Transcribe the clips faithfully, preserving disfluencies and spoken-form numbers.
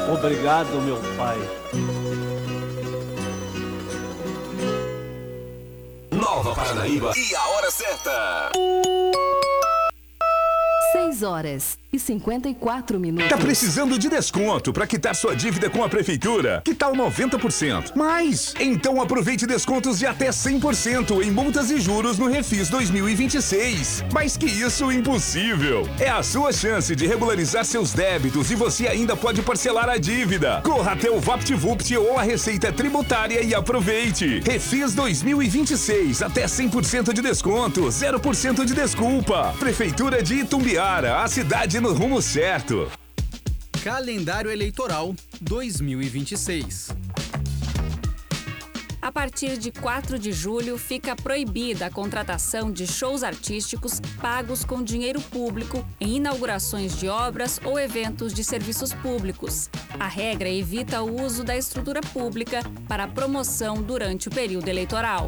Obrigado, meu pai. Nova Paranaíba e a hora certa. seis horas e cinquenta e quatro minutos. Tá precisando de desconto para quitar sua dívida com a prefeitura? Que tal noventa por cento? Mais? Então aproveite descontos de até cem por cento em multas e juros no Refis dois mil e vinte e seis. Mais que isso, impossível. É a sua chance de regularizar seus débitos e você ainda pode parcelar a dívida. Corra até o VaptVupt ou a Receita Tributária e aproveite. Refis dois mil e vinte e seis, até cem por cento de desconto, zero por cento de desculpa. Prefeitura de Itumbiara, a cidade no rumo certo. Calendário Eleitoral dois mil e vinte e seis. A partir de quatro de julho, fica proibida a contratação de shows artísticos pagos com dinheiro público em inaugurações de obras ou eventos de serviços públicos. A regra evita o uso da estrutura pública para promoção durante o período eleitoral.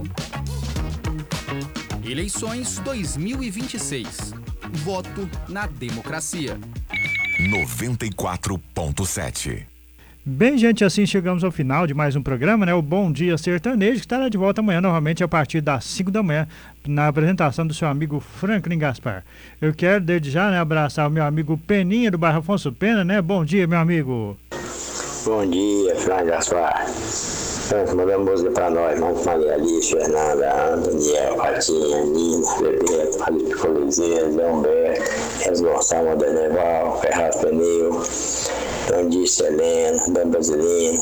Eleições dois mil e vinte e seis. Voto na democracia. noventa e quatro ponto sete. Bem, gente, assim chegamos ao final de mais um programa, né? O Bom Dia Sertanejo, que estará de volta amanhã, novamente, a partir das cinco da manhã, na apresentação do seu amigo Franklin Gaspar. Eu quero, desde já, né, abraçar o meu amigo Peninha, do bairro Afonso Pena, né? Bom dia, meu amigo. Bom dia, Franklin Gaspar. Franklin, manda música pra nós. Vamos com Maria Alice, Fernanda, Daniel, Patinha, Nina, Bebeto, Felipe Coliseiro, Zé Humberto, Renzo Gonçalves, Modeneval, Ferraz Pneu, Candice Helena, Dan Basilino.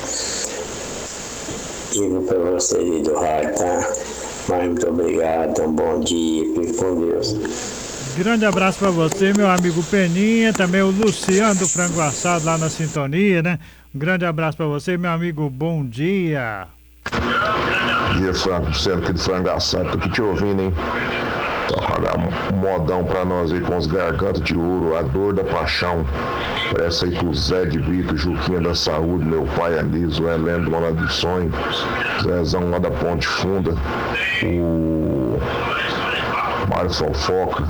Digo pra vocês aí do rádio, tá? Mas muito obrigado, um bom dia, fique com Deus. Grande abraço para você, meu amigo Peninha, também o Luciano do Frango Assado lá na sintonia, né? Um grande abraço para você, meu amigo, bom dia. Bom dia, Franco, sendo aqui do Frango Assado, tô aqui te ouvindo, hein? Toca um modão pra nós aí com os gargantos de ouro, a dor da paixão. Parece aí com o Zé de Brito, Juquinha da Saúde, meu pai Anísio, o Heleno do Mano do Sonho, Zezão lá da Ponte Funda, o Mário Fofoca,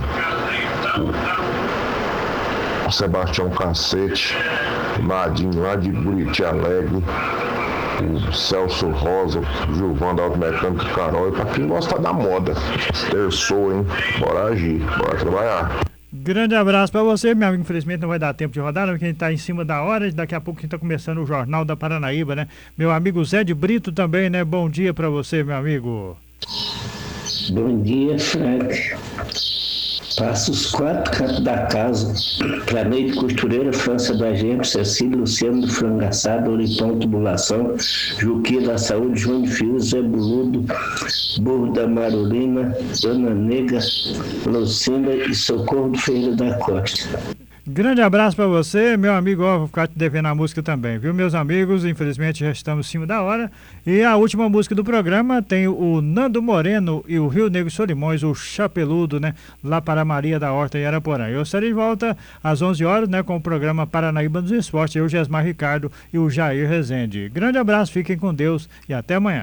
o Sebastião Cacete, o Nadinho lá de Buriti Alegre, o Celso Rosa, o Gilvão da Automecânica Carol, e pra quem gosta da moda, terçou, hein? Bora agir, bora trabalhar. Grande abraço para você, meu amigo. Infelizmente não vai dar tempo de rodar, porque a gente tá em cima da hora. Daqui a pouco a gente tá começando o Jornal da Paranaíba, né? Meu amigo Zé de Brito também, né? Bom dia para você, meu amigo. Bom dia, Frank. Passa os quatro cantos da casa. Planeio de Costureira, França da Gente, Cecília, Luciano do Frango Assado, Oripão Tubulação, Juquinha da Saúde, João de Fio, Zé Buludo, Burro da Marolina, Dona Nega, Lucinda e Socorro do Ferreira da Costa. Grande abraço para você, meu amigo. Ó, vou ficar te devendo a música também, viu, meus amigos? Infelizmente já estamos em cima da hora. E a última música do programa tem o Nando Moreno e o Rio Negro Solimões, o Chapeludo, né? Lá para Maria da Horta e Araporã. Eu estarei de volta às onze horas, né? Com o programa Paranaíba dos Esportes. Eu, Gesmar Ricardo e o Jair Rezende. Grande abraço, fiquem com Deus e até amanhã.